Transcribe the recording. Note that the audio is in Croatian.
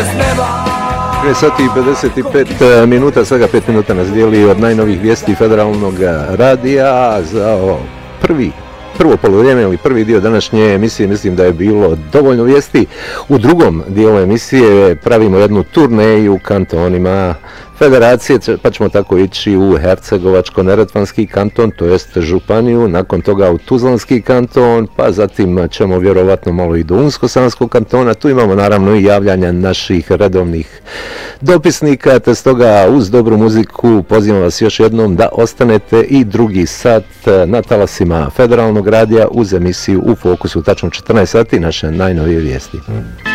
13 sati i 55 minuta, svega 5 minuta nas dijeli od najnovih vijesti Federalnog radija za prvo poluvrijeme ili prvi dio današnje emisije. Mislim da je bilo dovoljno vijesti. U drugom dijelu emisije pravimo jednu turneju kantonima Federacije, pa ćemo tako ići u Hercegovačko-neretvanski kanton, to jest županiju, nakon toga u Tuzlanski kanton, pa zatim ćemo vjerovatno malo i do Unsko-Sanskog kantona. Tu imamo naravno i javljanja naših redovnih dopisnika, te stoga uz dobru muziku pozivam vas još jednom da ostanete i drugi sat na talasima Federalnog radija uz emisiju U fokusu, tačno 14 sati, naše najnovije vijesti.